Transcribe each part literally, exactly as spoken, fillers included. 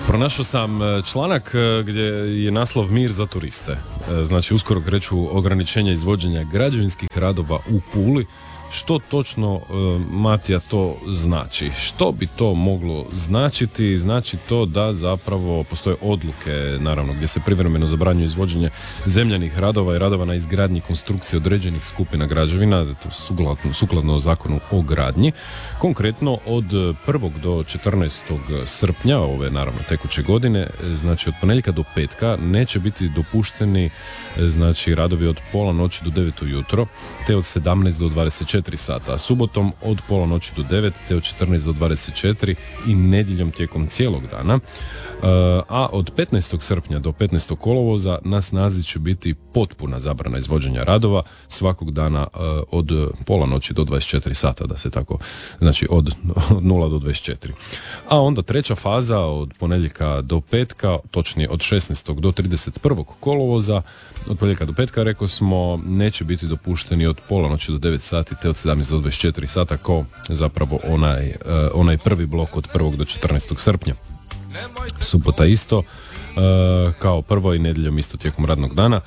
Pronašao sam članak gdje je naslov Mir za turiste. Znači, uskoro kreću ograničenja izvođenja građevinskih radova u Puli. Što točno, Matija, to znači? Što bi to moglo značiti? Znači to da zapravo postoje odluke, naravno, gdje se privremeno zabranjuje izvođenje zemljanih radova i radova na izgradnji konstrukcije određenih skupina građevina, sukladno, sukladno zakonu o gradnji. Konkretno od prvog do četrnaestog srpnja, ove naravno tekuće godine, znači od ponedjeljka do petka, neće biti dopušteni znači radovi od pola noći do devet ujutro, te od sedamnaest do dvadeset četiri sata, a subotom od pola noći do devet, te od četrnaest do dvadeset četiri i nedjeljom tijekom cijelog dana. A od petnaestog srpnja do petnaestog kolovoza na snazi će biti potpuna zabrana izvođenja radova svakog dana od pola noći do dvadeset četiri sata, da se tako, znači od, od nula do dvadeset četiri. A onda treća faza od ponedjeljka do petka, točnije od šesnaestog do trideset prvog kolovoza, od ponedjeljka do petka, rekao smo, neće biti dopušteni od pola noći do devet sati, te od sedamnaest do dvadeset četiri sata, kao zapravo onaj, onaj prvi blok od prvog do četrnaestog srpnja. Subota isto, kao prvo i nedjeljom isto tijekom radnog dana.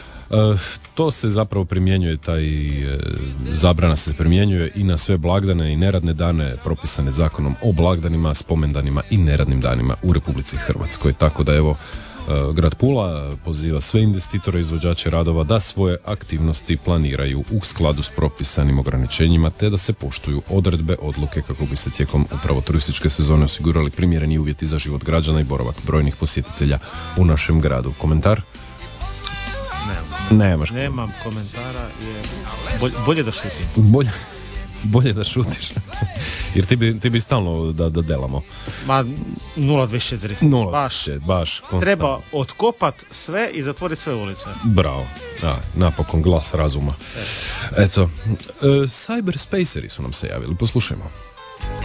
To se zapravo primjenjuje, taj zabrana se primjenjuje i na sve blagdane i neradne dane propisane zakonom o blagdanima, spomendanima i neradnim danima u Republici Hrvatskoj. Tako da evo, grad Pula poziva sve investitore i izvođače radova da svoje aktivnosti planiraju u skladu s propisanim ograničenjima, te da se poštuju odredbe odluke kako bi se tijekom upravo turističke sezone osigurali primjereni uvjeti za život građana i boravak brojnih posjetitelja u našem gradu. Komentar? Nemam, Nemaš. Nemam komentara, jer bolje, bolje da šutim. Bolje, bolje da šutiš. Jer ti bi, ti bi stalno da, da delamo. Ma, nula dvadeset četiri. Nula, baš, baš konstantno. treba otkopat sve i zatvoriti sve ulice. Bravo. A, napokon glas razuma. E. Eto, e, cyberspaceri su nam se javili, poslušajmo.